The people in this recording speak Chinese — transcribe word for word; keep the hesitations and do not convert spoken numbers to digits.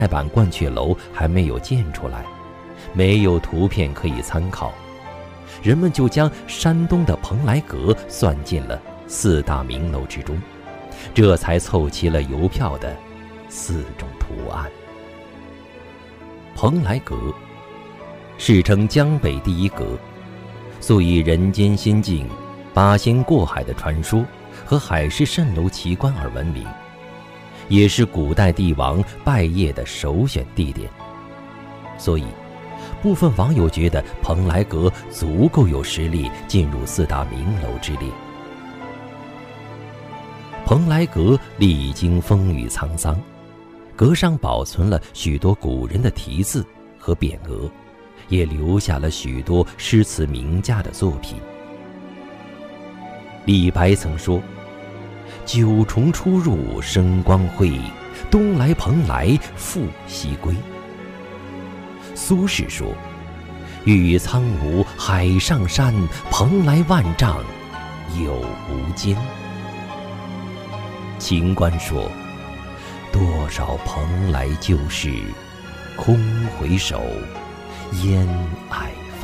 那版鹳雀楼还没有建出来，没有图片可以参考，人们就将山东的蓬莱阁算进了四大名楼之中，这才凑齐了邮票的四种图案。蓬莱阁世称江北第一阁，素以人间仙境、八仙过海的传说和海市蜃楼奇观而闻名，也是古代帝王拜谒的首选地点。所以部分网友觉得蓬莱阁足够有实力进入四大名楼之列。蓬莱阁历经风雨沧桑，阁上保存了许多古人的题字和匾额，也留下了许多诗词名家的作品。李白曾说：“九重出入生光辉，东来蓬莱复西归。”苏轼说：“玉苍梧海上山，蓬莱万丈有无间。”秦观说：“多少蓬莱旧事，空回首，烟霭